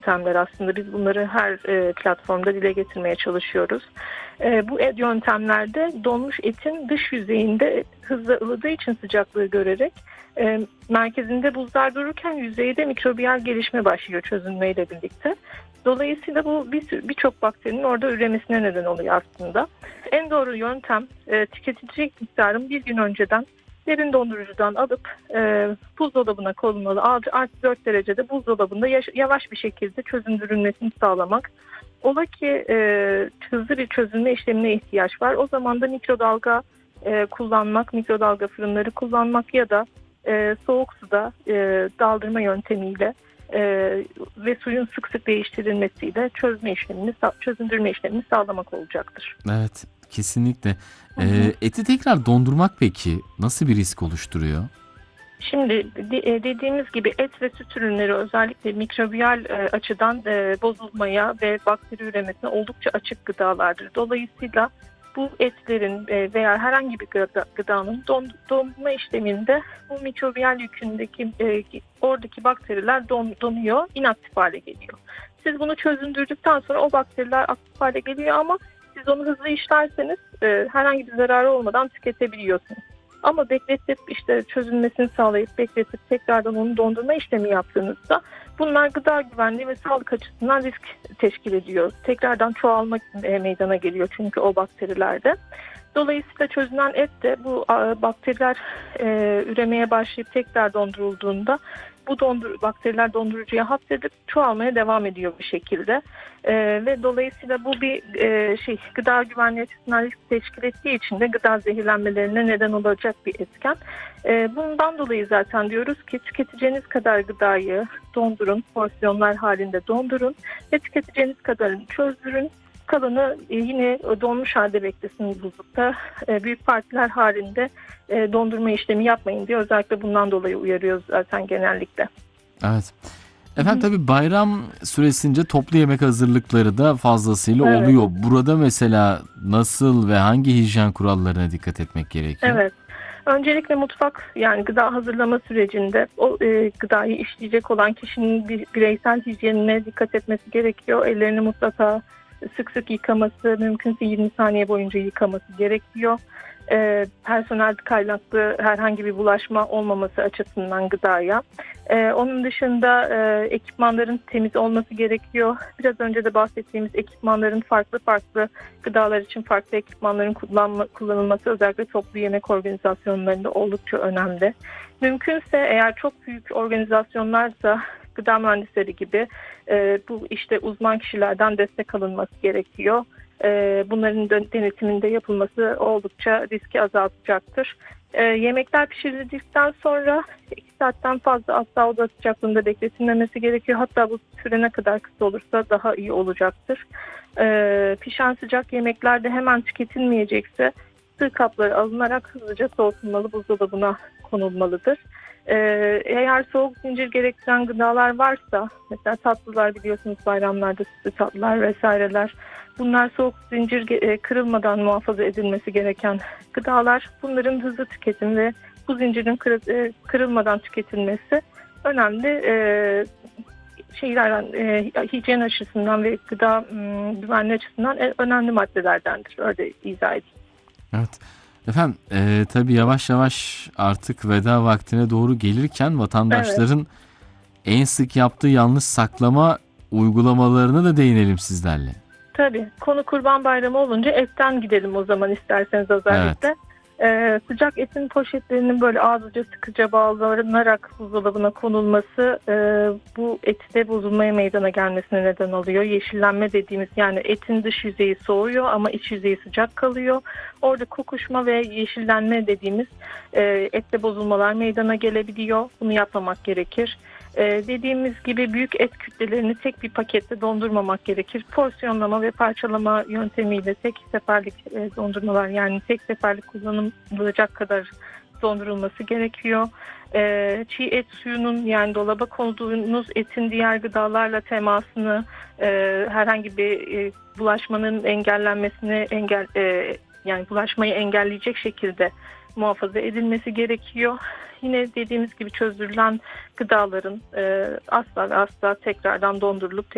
yöntemler aslında. Biz bunları her platformda dile getirmeye çalışıyoruz. Bu yöntemlerde donmuş etin dış yüzeyinde hızla ılıdığı için sıcaklığı görerek merkezinde buzlar dururken yüzeyde mikrobiyal gelişme başlıyor çözünmeyle birlikte. Dolayısıyla bu birçok bakterinin orada üremesine neden oluyor aslında. En doğru yöntem tüketici miktarın bir gün önceden derin dondurucudan alıp buzdolabına konulmalı. Artı 4 derecede buzdolabında yavaş bir şekilde çözündürülmesini sağlamak. Ola ki hızlı bir çözünme işlemine ihtiyaç var. O zaman da mikrodalga kullanmak, mikrodalga fırınları kullanmak ya da soğuk suda daldırma yöntemiyle ve suyun sık sık değiştirilmesiyle çözündürme işlemini sağlamak olacaktır. Evet, kesinlikle. Eti tekrar dondurmak peki nasıl bir risk oluşturuyor? Şimdi dediğimiz gibi et ve süt ürünleri özellikle mikrobiyal açıdan bozulmaya ve bakteri üremesine oldukça açık gıdalardır. Dolayısıyla bu etlerin veya herhangi bir gıdanın donma işleminde bu mikrobiyal yükündeki oradaki bakteriler donuyor, inaktif hale geliyor. Siz bunu çözündürdükten sonra o bakteriler aktif hale geliyor ama siz onu hızlı işlerseniz herhangi bir zararı olmadan tüketebiliyorsunuz. Ama bekletip işte çözülmesini sağlayıp bekletip tekrardan onu dondurma işlemi yaptığınızda bunlar gıda güvenliği ve sağlık açısından risk teşkil ediyor. Tekrardan çoğalma meydana geliyor çünkü o bakterilerde. Dolayısıyla çözünen et de bu bakteriler üremeye başlayıp tekrar dondurulduğunda bu bakteriler dondurucuya hapsedip çoğalmaya devam ediyor bir şekilde. Ve dolayısıyla bu bir gıda güvenliği açısından risk teşkil ettiği için de gıda zehirlenmelerine neden olacak bir etken. Bundan dolayı zaten diyoruz ki tüketeceğiniz kadar gıdayı dondurun, porsiyonlar halinde dondurun ve tüketeceğiniz kadarını çözdürün. Kalanı yine donmuş halde beklesin buzlukta. Büyük partiler halinde dondurma işlemi yapmayın diye özellikle bundan dolayı uyarıyoruz zaten genellikle. Evet. Efendim tabii bayram süresince toplu yemek hazırlıkları da fazlasıyla oluyor. Burada mesela nasıl ve hangi hijyen kurallarına dikkat etmek gerekiyor? Evet. Öncelikle mutfak yani gıda hazırlama sürecinde o gıdayı işleyecek olan kişinin bireysel hijyenine dikkat etmesi gerekiyor. Ellerini mutlaka sık sık yıkaması, mümkünse 20 saniye boyunca yıkaması gerekiyor. Personel kaynaklı herhangi bir bulaşma olmaması açısından gıdaya. Onun dışında ekipmanların temiz olması gerekiyor. Biraz önce de bahsettiğimiz ekipmanların farklı gıdalar için farklı ekipmanların kullanılması özellikle toplu yemek organizasyonlarında oldukça önemli. Mümkünse eğer çok büyük organizasyonlarsa gıda mühendisleri gibi bu işte uzman kişilerden destek alınması gerekiyor. Bunların denetiminde yapılması oldukça riski azaltacaktır. Yemekler pişirildikten sonra 2 saatten fazla asla oda sıcaklığında bekletilmemesi gerekiyor. Hatta bu süre ne kadar kısa olursa daha iyi olacaktır. Pişen sıcak yemeklerde hemen tüketilmeyecekse sığ kapları alınarak hızlıca soğutulmalı, buzdolabına konulmalıdır. Eğer soğuk zincir gerektiren gıdalar varsa mesela tatlılar biliyorsunuz bayramlarda sütlü tatlılar vesaireler bunlar soğuk zincir kırılmadan muhafaza edilmesi gereken gıdalar. Bunların hızlı tüketim ve bu zincirin kırılmadan tüketilmesi önemli hijyen açısından ve gıda güvenliği açısından önemli maddelerdendir. Öyle izah edeyim. Evet. Efendim tabii yavaş yavaş artık veda vaktine doğru gelirken vatandaşların en sık yaptığı yanlış saklama uygulamalarına da değinelim sizlerle. Tabii. Konu Kurban Bayramı olunca etten gidelim o zaman isterseniz özellikle. Evet. Sıcak etin poşetlerinin böyle ağızlıca sıkıca bağlanarak buzdolabına konulması bu ette bozulmaya meydana gelmesine neden oluyor. Yeşillenme dediğimiz yani etin dış yüzeyi soğuyor ama iç yüzeyi sıcak kalıyor. Orada kokuşma ve yeşillenme dediğimiz ette bozulmalar meydana gelebiliyor. Bunu yapmamak gerekir. Dediğimiz gibi büyük et kütlelerini tek bir pakette dondurmamak gerekir. Porsiyonlama ve parçalama yöntemiyle tek seferlik dondurmalar yani tek seferlik kullanılacak kadar dondurulması gerekiyor. Çiğ et suyunun yani dolaba konduğunuz etin diğer gıdalarla temasını herhangi bir bulaşmanın engellenmesini yani bulaşmayı engelleyecek şekilde muhafaza edilmesi gerekiyor. Yine dediğimiz gibi çözdürülen gıdaların asla ve asla tekrardan dondurulup